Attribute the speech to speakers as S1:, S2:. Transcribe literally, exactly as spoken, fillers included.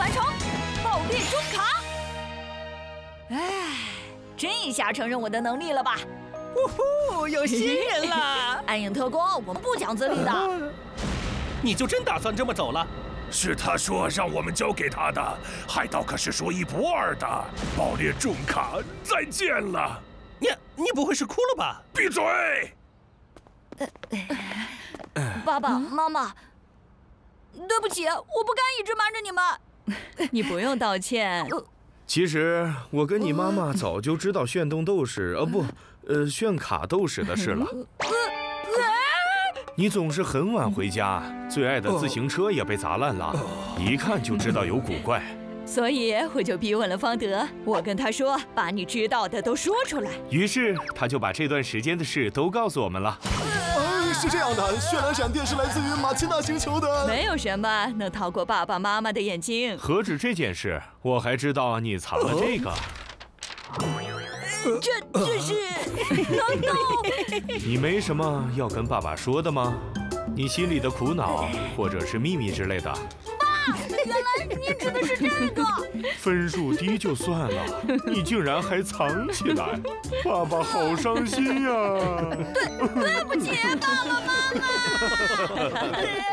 S1: 完成，爆裂中卡。哎，这下承认我的能力了吧？
S2: 呜呼，有新人了！
S1: 暗影特工，我们不讲资历的。
S2: 你就真打算这么走了？
S3: 是他说让我们交给他的，海盗可是说一不二的。爆裂重卡，再见了。
S2: 你你不会是哭了吧？
S3: 闭嘴！
S1: 爸爸妈妈，对不起，我不该一直瞒着你们。
S4: 你不用道歉。
S5: 其实我跟你妈妈早就知道炫动斗士，呃不，呃炫卡斗士的事了。你总是很晚回家，最爱的自行车也被砸烂了，一看就知道有古怪。
S4: 所以我就逼问了方德，我跟他说，把你知道的都说出来。
S5: 于是他就把这段时间的事都告诉我们了。
S6: 呃，是这样的，绚烂闪电是来自于马奇纳星球的。
S4: 没有什么能逃过爸爸妈妈的眼睛。
S5: 何止这件事，我还知道你藏了这个。
S1: 这这是？难道？
S5: 你没什么要跟爸爸说的吗？你心里的苦恼，或者是秘密之类的？
S1: 爸，原来你指的是这个。
S5: 分数低就算了，你竟然还藏起来，爸爸好伤心呀！
S1: 对，对不起，爸爸妈妈。